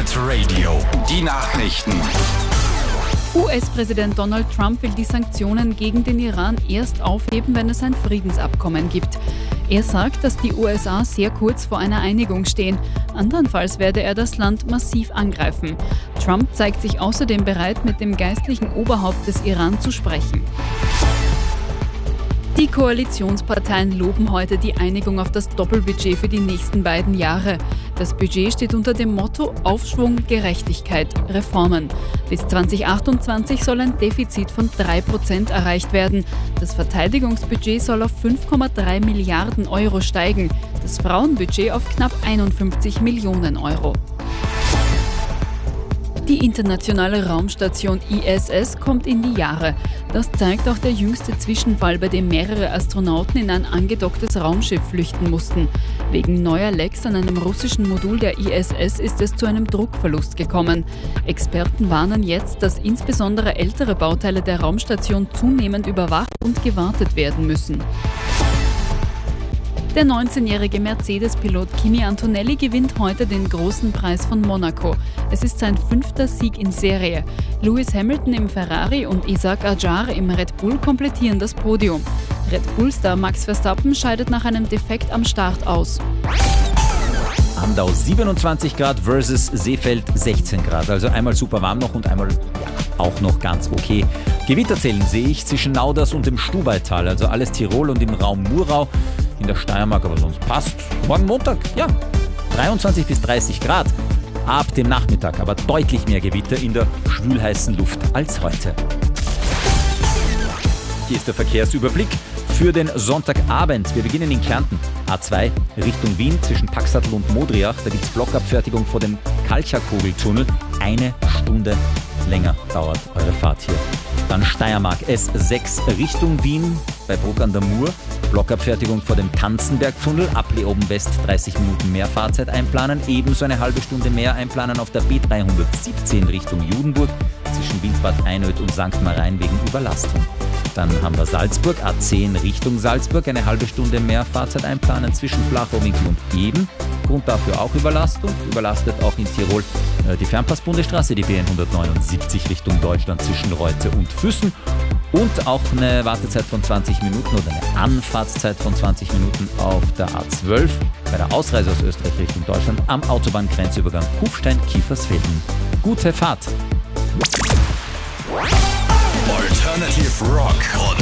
Planet Radio. Die Nachrichten. US-Präsident Donald Trump will die Sanktionen gegen den Iran erst aufheben, wenn es ein Friedensabkommen gibt. Er sagt, dass die USA sehr kurz vor einer Einigung stehen. Andernfalls werde er das Land massiv angreifen. Trump zeigt sich außerdem bereit, mit dem geistlichen Oberhaupt des Iran zu sprechen. Die Koalitionsparteien loben heute die Einigung auf das Doppelbudget für die nächsten beiden Jahre. Das Budget steht unter dem Motto Aufschwung, Gerechtigkeit, Reformen. Bis 2028 soll ein Defizit von 3% erreicht werden. Das Verteidigungsbudget soll auf 5,3 Milliarden Euro steigen. Das Frauenbudget auf knapp 51 Millionen Euro. Die internationale Raumstation ISS kommt in die Jahre. Das zeigt auch der jüngste Zwischenfall, bei dem mehrere Astronauten in ein angedocktes Raumschiff flüchten mussten. Wegen neuer Lecks an einem russischen Modul der ISS ist es zu einem Druckverlust gekommen. Experten warnen jetzt, dass insbesondere ältere Bauteile der Raumstation zunehmend überwacht und gewartet werden müssen. Der 19-jährige Mercedes-Pilot Kimi Antonelli gewinnt heute den großen Preis von Monaco. Es ist sein 5. Sieg in Serie. Lewis Hamilton im Ferrari und Isack Hadjar im Red Bull komplettieren das Podium. Red Bull-Star Max Verstappen scheidet nach einem Defekt am Start aus. Andau 27 Grad versus Seefeld 16 Grad. Also einmal super warm noch und einmal auch noch ganz okay. Gewitterzellen sehe ich zwischen Nauders und dem Stubaital, also alles Tirol und im Raum Murau. In der Steiermark, aber sonst passt. Morgen Montag, 23 bis 30 Grad. Ab dem Nachmittag aber deutlich mehr Gewitter in der schwülheißen Luft als heute. Hier ist der Verkehrsüberblick für den Sonntagabend. Wir beginnen in Kärnten. A2 Richtung Wien zwischen Paxatl und Modriach. Da gibt es Blockabfertigung vor dem Kalchakogeltunnel. 1 Stunde länger dauert eure Fahrt hier. Dann Steiermark S6 Richtung Wien bei Bruck an der Mur. Blockabfertigung vor dem Tanzenbergtunnel. Ab Leoben West 30 Minuten mehr Fahrzeit einplanen. Ebenso eine halbe Stunde mehr einplanen auf der B317 Richtung Judenburg zwischen Wildbad Einöd und St. Marien wegen Überlastung. Dann haben wir Salzburg, A10 Richtung Salzburg, eine halbe Stunde mehr Fahrzeit einplanen zwischen Flachau-Winkel und Eben. Grund dafür auch Überlastung. Überlastet auch in Tirol die Fernpass-Bundesstraße, die BN179 Richtung Deutschland zwischen Reute und Füssen. Und auch eine Wartezeit von 20 Minuten oder eine Anfahrtszeit von 20 Minuten auf der A12 bei der Ausreise aus Österreich Richtung Deutschland am Autobahngrenzübergang Kufstein-Kiefersfelden. Gute Fahrt! Alternative Rock und